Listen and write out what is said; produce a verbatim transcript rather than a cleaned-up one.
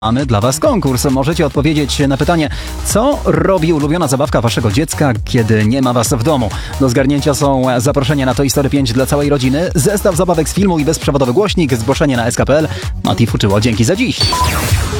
Mamy dla Was konkurs. Możecie odpowiedzieć na pytanie, co robi ulubiona zabawka Waszego dziecka, kiedy nie ma Was w domu. Do zgarnięcia są zaproszenia na Toy Story pięć dla całej rodziny, zestaw zabawek z filmu i bezprzewodowy głośnik, zgłoszenie na S K P L. Mati Fuczyło, dzięki za dziś.